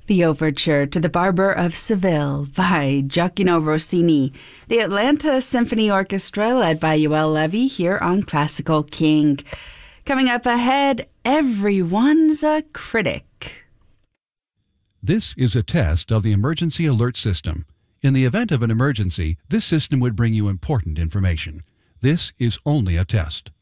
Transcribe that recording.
The Overture to the Barber of Seville by Gioacchino Rossini, the Atlanta Symphony Orchestra led by Yoel Levy here on Classical King. Coming up ahead, everyone's a critic. This is a test of the emergency alert system. In the event of an emergency, this system would bring you important information. This is only a test.